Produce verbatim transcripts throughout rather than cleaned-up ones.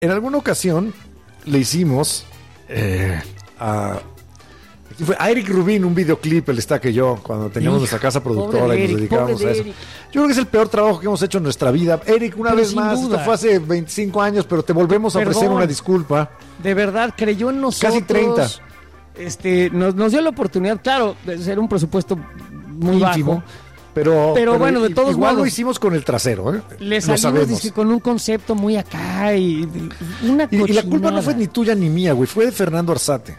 en alguna ocasión le hicimos eh, a, fue a Eric Rubin un videoclip, el está que yo, cuando teníamos Hijo, nuestra casa productora y Eric, nos dedicábamos a eso. Eric. Yo creo que es el peor trabajo que hemos hecho en nuestra vida. Eric, una Pero vez sin más, duda. esto fue hace veinticinco años, pero te volvemos a Perdón. ofrecer una disculpa. De verdad, creyó en nosotros. Casi treinta. Este, nos, nos dio la oportunidad, claro, de ser un presupuesto muy Ínfimo. bajo. Pero, Pero bueno, de todos igual modos. lo hicimos con el trasero, ¿eh? Le Lo salimos sabemos. dizque, con un concepto muy acá y y una Y, y la cochinada. culpa no fue ni tuya ni mía, güey, fue de Fernando Arzate.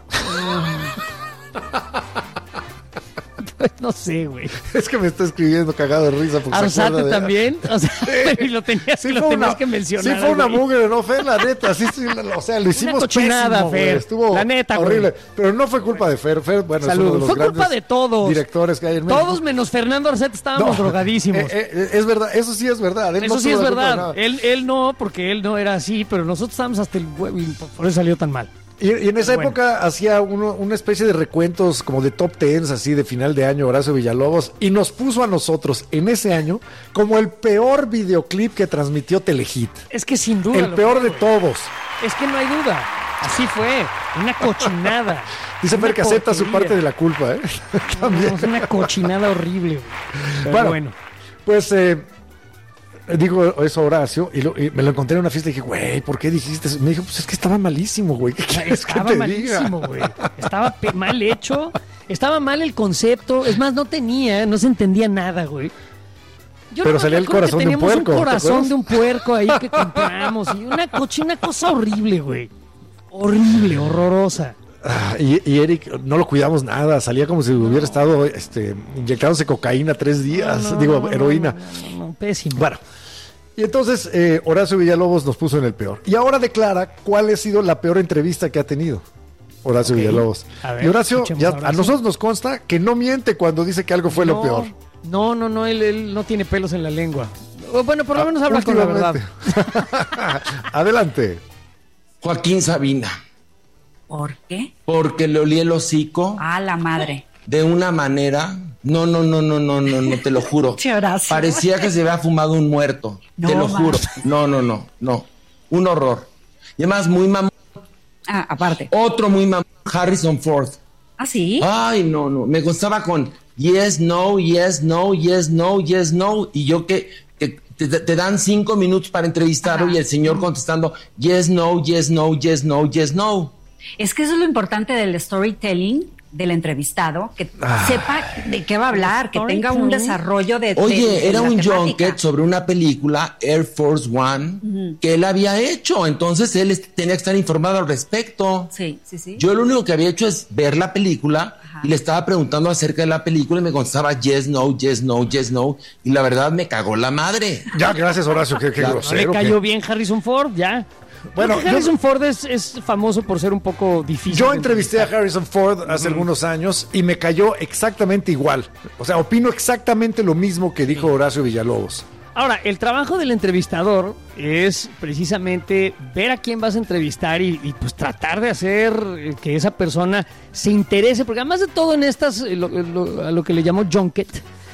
No sé, güey. Es que me está escribiendo cagado de risa. porque se Arzate acuerda de- también. O sea, y lo tenías, Sí lo fue tenías una, que mencionar. sí fue una güey. mugre, ¿no, Fer? La neta, sí, sí, la- o sea, lo hicimos cochinada, pésimo, güey, Fer. estuvo La neta, güey. horrible. Pero no fue culpa de Fer, Fer, bueno, es uno de Saludos. los Fue culpa grandes de todos. directores que hay en México. Todos menos Fernando Arzate estábamos No, drogadísimos. eh, eh, es verdad, eso sí es verdad. Él Eso no sí tuvo es la culpa de verdad. nada. Él, él no, porque él no era así, pero nosotros estábamos hasta el huevo y por eso salió tan mal. Y, y en esa Bueno. época hacía uno- una especie de recuentos como de top tens, así de final de año, Horacio Villalobos, y nos puso a nosotros en ese año como el peor videoclip que transmitió Telehit. Es que sin duda. El lo peor fue, de güey. todos. Es que no hay duda. Así fue. Una cochinada. Dice Una Fer que acepta su porquería. parte de la culpa, ¿eh? No, no, es una cochinada horrible, güey. Pero Bueno, bueno. Pues eh, digo eso a Horacio y, lo- y me lo encontré en una fiesta y dije, güey, ¿por qué dijiste eso? Me dijo, pues es que estaba malísimo, güey. ¿Qué quieres que Estaba te malísimo, diga? güey. Estaba pe- mal hecho. Estaba mal el concepto. Es más, no tenía, no se entendía nada, güey. Yo Pero nomás salía me el acuerdo que corazón de un teníamos puerco, ¿te un corazón acuerdas? de un puerco ahí que compramos. Y una cochina cosa horrible, güey. Horrible, horrorosa. Ah, y, y Eric, no lo cuidamos nada, salía como si hubiera estado este, inyectándose cocaína tres días, No, no, digo, no, no, heroína. no, no, no, pésimo. Bueno, y entonces eh, Horacio Villalobos nos puso en el peor. Y ahora declara cuál ha sido la peor entrevista que ha tenido Horacio Ok. Villalobos. A ver, y Horacio, escuchemos ya, a a Horacio. nosotros nos consta que no miente cuando dice que algo fue lo No, peor. No, no, no, él, él no tiene pelos en la lengua. O, Bueno, por lo menos habla con la verdad. Últimamente. Adelante. Joaquín Sabina, ¿Por qué? porque le olí el hocico A la madre. de una manera. No, no, no, no, no, no, no, te lo juro. Che, Horacio. Parecía que se había fumado un muerto. No, te lo man. juro. No, no, no, no. Un horror. Y además, muy mamón. Ah, aparte. Otro muy mamón, Harrison Ford. ¿Ah, sí? Ay, no, no. Me costaba con yes, no, yes, no, yes, no, yes, no. Y yo que, que te, te dan cinco minutos para entrevistarlo Ajá. y el señor contestando yes, no, yes, no, yes, no, yes, no. Es que eso es lo importante del storytelling del entrevistado, que Ah. sepa de qué va a hablar, que tenga un desarrollo de... de- Oye, de era la un temática. junket sobre una película, Air Force One, que él había hecho. Entonces él est- tenía que estar informado al respecto. Sí, sí, sí. Yo lo único que había hecho es ver la película Ajá. y le estaba preguntando acerca de la película y me contestaba yes, no, yes, no, yes, no. Y la verdad me cagó la madre. Ya, gracias Horacio, qué, qué Ya, No le grosero. cayó qué- bien Harrison Ford, ya. Bueno, Porque yo- Harrison Ford es, es famoso por ser un poco difícil. Yo de entrevisté a Harrison Ford hace algunos años y me cayó exactamente igual. O sea, opino exactamente lo mismo que dijo Horacio Villalobos. Ahora, el trabajo del entrevistador es precisamente ver a quién vas a entrevistar y, y, pues tratar de hacer eh, que esa persona se interese, porque además de todo en estas, eh, lo, lo- a lo que le llamó junket,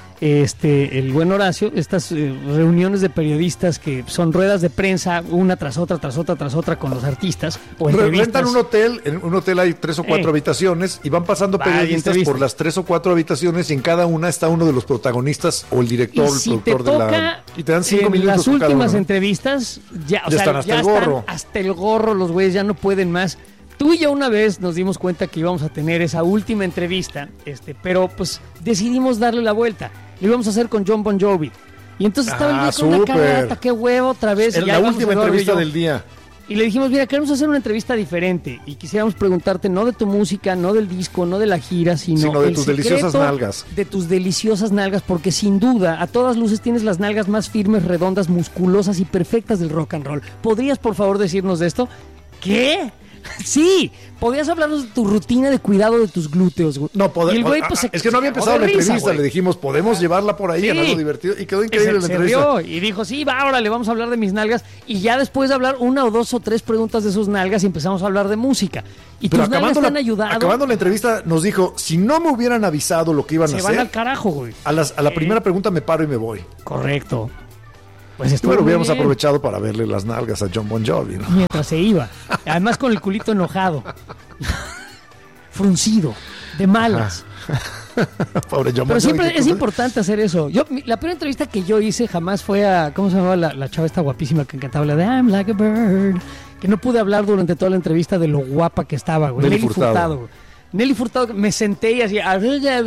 este, el buen Horacio, estas eh, reuniones de periodistas que son ruedas de prensa una tras otra, tras otra, tras otra con los artistas o Re- entrevistas. Rentan un hotel, en un hotel hay tres o cuatro Eh. habitaciones y van pasando Va, y periodistas entrevistas. por las tres o cuatro habitaciones y en cada una está uno de los protagonistas o el director, Y el si te productor de toca la... Y te dan cinco en minutos las por cada últimas uno. entrevistas, ya, o Ya sea, están hasta ya el gorro. están hasta el gorro, los güeyes ya no pueden más. Tú y yo una vez nos dimos cuenta que íbamos a tener esa última entrevista, este, pero pues decidimos darle la vuelta. Lo íbamos a hacer con John Bon Jovi. Y entonces estaba el Ah, güey con una súper. carata, qué huevo, otra vez. y Era ya la íbamos última Eduardo y entrevista yo. del día. Y le dijimos, mira, queremos hacer una entrevista diferente y quisiéramos preguntarte no de tu música, no del disco, no de la gira, sino, Sino de el tus deliciosas secreto nalgas. De tus deliciosas nalgas, porque sin duda, a todas luces tienes las nalgas más firmes, redondas, musculosas y perfectas del rock and roll. ¿Podrías, por favor, decirnos de esto? ¿Qué? Sí, podrías hablarnos de tu rutina de cuidado de tus glúteos, güey. No, pode- Y el güey, ah, pues, ah, se- es que no había se cagó empezado la de risa, entrevista, güey. le dijimos, podemos llevarla por ahí, Sí. en algo divertido, y quedó Que increíble se, la se entrevista. rió y dijo, sí, va, órale, vamos a hablar de mis nalgas. Y ya después de hablar una o dos o tres preguntas de sus nalgas, empezamos a hablar de música. Y Pero tus nalgas acabando te han la, ayudado. acabando la entrevista nos dijo, si no me hubieran avisado lo que iban a Se van hacer, al carajo, güey. a, las- a la Eh. primera pregunta me paro y me voy. Correcto. Pues Y estuvo bueno, muy hubiéramos bien. aprovechado para verle las nalgas a John Bon Jovi, ¿no? Mientras se iba. Además con el culito enojado. Fruncido. De malas. Pobre John Bon Pero Jovi. siempre qué es cosa. importante hacer eso. Yo, mi- la primera entrevista que yo hice jamás fue a, ¿cómo se llamaba la, la chava esta guapísima que cantaba la de I'm like a bird? Que no pude hablar durante toda la entrevista de lo guapa que estaba, güey. Nelly Furtado. güey. Nelly Furtado, me senté y así. Guapísima,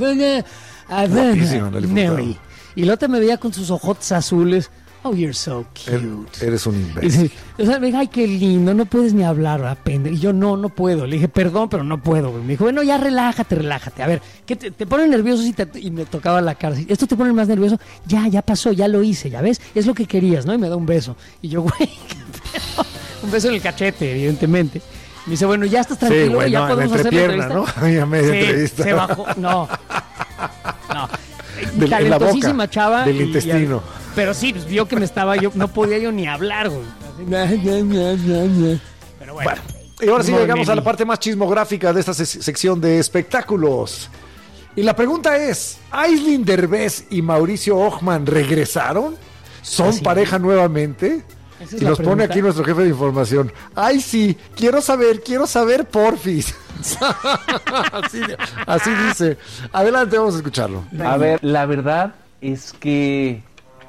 Nelly Furtado. Nelly. Y la otra me veía con sus ojotes azules. Oh, you're so Er- cute. Eres un Y imbécil. sí, o sea, me dijo, ay, qué lindo, no puedes ni hablar, ¿verdad, pendejo? Y yo, no, no puedo. Le dije, perdón, pero no puedo. güey. Me dijo, bueno, ya relájate, relájate. A ver, ¿qué te, te pone nervioso si te, y me tocaba la cara? ¿Esto te pone más nervioso? Ya, ya pasó, ya lo hice, ¿ya ves? Es lo que querías, ¿no? Y me da un beso. Y yo, güey, ¿qué pedo? Un beso en el cachete, evidentemente. Me dice, bueno, ya estás tranquilo, Sí, güey, ya no, en la podemos hacer la entrepierna, entrevista. ¿no? Ahí a media Sí, entrevista. se bajó, no, no. Del- en la Talentosísima boca, chava. del y- intestino. pero sí, pues vio que me estaba yo, no podía yo ni hablar, güey. Pero bueno. Bueno, y ahora sí No, llegamos a Nelly. la parte más chismográfica de esta se- sección de espectáculos. Y la pregunta es, ¿Aislinn Derbez y Mauricio Ochman regresaron? ¿Son Así. pareja nuevamente? Esa es Y la nos pone pregunta. aquí nuestro jefe de información. Ay, sí, quiero saber, quiero saber, porfis. así, así dice. Adelante, vamos a escucharlo. A ver, la verdad es que...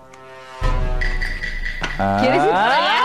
¿Quieres ir para allá?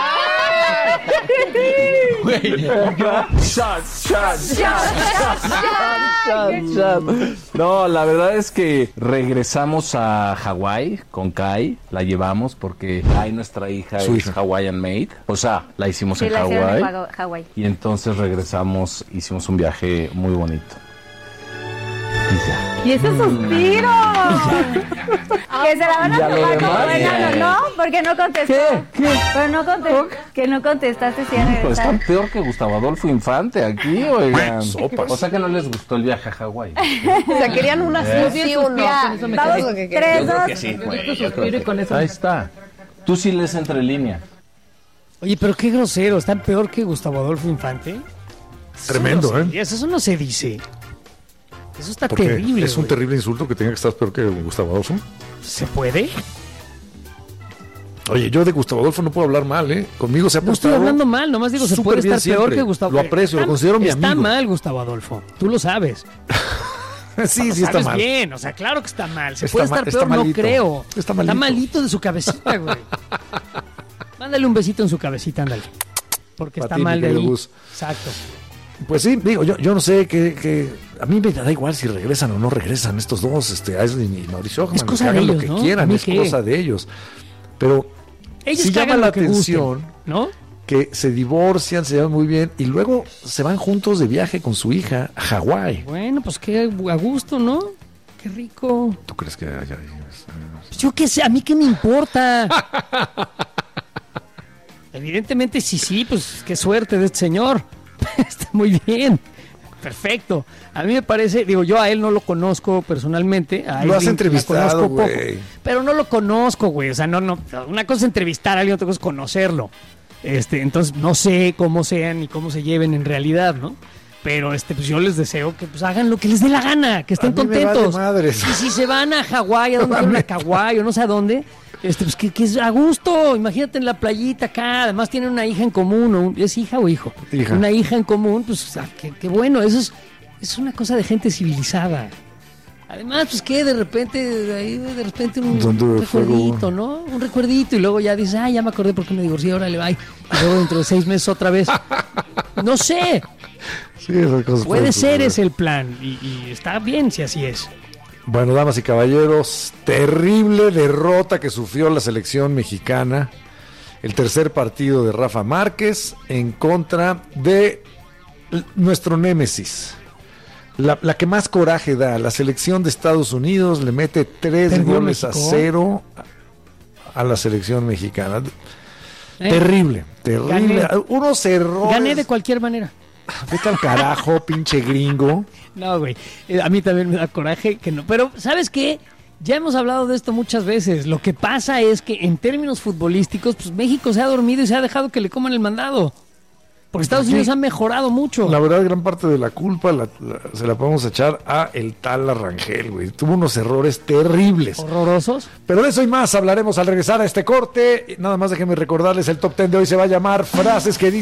No, la verdad es que regresamos a Hawái con Kai, la llevamos porque Kai, nuestra hija, Su es hija. Hawaiian Made. O sea, la hicimos Sí, en la hicieron en Hawái. Hawa- Hawái. Y entonces regresamos, hicimos un viaje muy bonito. Y ya. ¿Y ese suspiro? Que se la van a Ya lo tomar como demás, buena, ya. ¿no? ¿No? Porque no contestó. ¿Qué? ¿Qué? Pero no contestó. Que no contestaste si ya Pues está regresaron. peor que Gustavo Adolfo Infante aquí, oigan. Sopas. O sea que no les gustó el viaje a Hawái. O sea, querían una sí, sí o no. Ya, Con eso me vamos, quedé. tres, tres, dos. Suspiro y con eso. Ahí está. Tú sí lees entre líneas. Oye, pero qué grosero, ¿están peor que Gustavo Adolfo Infante? Tremendo, Eso no ¿eh? se- Eso no se dice. Eso está Porque terrible. es un güey. terrible insulto que tenga que estar peor que Gustavo Adolfo. ¿Se puede? Oye, yo de Gustavo Adolfo no puedo hablar mal, ¿eh? Conmigo se ha No estoy portado hablando mal, nomás digo, se súper puede bien estar peor siempre. que Gustavo. Lo aprecio, lo Está- considero mi Está amigo. mal Gustavo Adolfo, tú lo sabes. sí, Lo sí está sabes mal. bien, o sea, claro que está mal. Se Está puede mal- estar está peor, no malito. creo. Está malito. malito de su cabecita, güey. Mándale un besito en su cabecita, ándale. Porque Pa' está ti, mi mal de querido ahí. Gus. Exacto. Pues sí, digo, yo, yo no sé que, que a mí me da igual si regresan o no regresan estos dos, este Aislinn y Mauricio Ochman, Es cosa que de hagan ellos, lo que ¿no? ¿A quieran, mí es qué? cosa de ellos. Pero Ellos sí que llama hagan la lo que gusten, atención ¿no? que se divorcian, se llevan muy bien y luego se van juntos de viaje con su hija a Hawái. Bueno, pues qué a gusto, ¿no? Qué rico. ¿Tú crees que haya- Pues yo qué sé, a mí qué me importa. Evidentemente, sí, sí, pues qué suerte de este señor. Está muy bien. Perfecto. A mí me parece, digo, yo a él no lo conozco personalmente. A Lo has Aislinn la entrevistado, conozco poco, güey. pero no lo conozco, güey. O sea, no, no. Una cosa es entrevistar a alguien, otra cosa es conocerlo. Este, entonces no sé cómo sean ni cómo se lleven en realidad, ¿no? Pero este, pues yo les deseo que pues hagan lo que les dé la gana, que estén A mí me vale contentos. madres. Y si se van a Hawái, a donde quieren, a Kauai o no sé a dónde, este, pues que, que es a gusto. Imagínate en la playita acá. Además tienen una hija en común. o un- ¿Es hija o hijo? Hija. Una hija en común, pues ah, qué, qué bueno. Eso es, es una cosa de gente civilizada. Además, pues que de repente, de ahí, de repente un Donde recuerdito, fuego. ¿no? Un recuerdito y luego ya dices, ah, ya me acordé porque me divorcié, ahora le va. Y luego dentro de seis meses otra vez. No sé, Sí, esas cosas puede pueden ser suceder. ese el plan y, y está bien si así es. Bueno, damas y caballeros, terrible derrota que sufrió la selección mexicana. El tercer partido de Rafa Márquez en contra de l- nuestro némesis. La, la que más coraje da, la selección de Estados Unidos le mete tres ¿Perdió goles a México? cero a la selección mexicana. Eh, Terrible, terrible. Gané. Unos errores. Gané de cualquier manera. Vete al carajo, pinche gringo. No, güey. Eh, a mí también me da coraje que no. Pero, ¿sabes qué? Ya hemos hablado de esto muchas veces. Lo que pasa es que en términos futbolísticos, pues México se ha dormido y se ha dejado que le coman el mandado. Porque Estados Unidos ha mejorado mucho. La verdad, gran parte de la culpa la, la, se la podemos echar a el tal Rangel, güey. Tuvo unos errores terribles. Horrorosos. Pero de eso y más hablaremos al regresar a este corte. Nada más déjenme recordarles, el top ten de hoy se va a llamar Frases que dicen